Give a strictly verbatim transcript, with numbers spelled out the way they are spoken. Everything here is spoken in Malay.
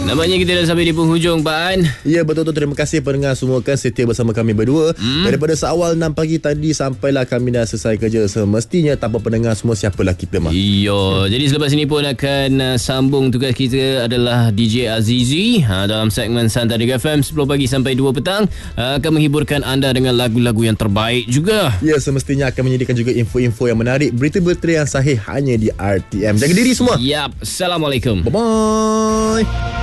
Nampaknya kita dah sampai di penghujung, Pak An. Ya, betul-betul. Terima kasih pendengar semua kan setia bersama kami berdua. hmm. Daripada seawal enam pagi tadi sampailah kami dah selesai kerja. Semestinya tanpa pendengar semua, siapalah kita mah. Iya. Jadi selepas ini pun akan uh, sambung. Tugas kita adalah D J Azizi ha, dalam segmen Santai Tiga F M sepuluh pagi sampai dua petang, uh, akan menghiburkan anda dengan lagu-lagu yang terbaik juga. Ya, semestinya akan menyediakan juga info-info yang menarik, berita-berita yang sahih hanya di R T M. Jaga diri semua. Yap. Assalamualaikum. Bye-bye.